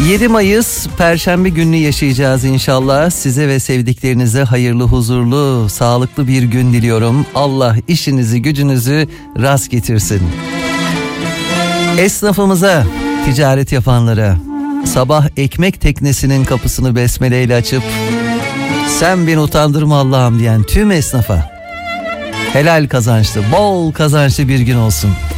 7 Mayıs Perşembe gününü yaşayacağız inşallah. Size ve sevdiklerinize hayırlı, huzurlu, sağlıklı bir gün diliyorum. Allah işinizi, gücünüzü rast getirsin. Esnafımıza, ticaret yapanlara, sabah ekmek teknesinin kapısını besmeleyle açıp sen beni utandırma Allah'ım diyen tüm esnafa helal kazançlı, bol kazançlı bir gün olsun.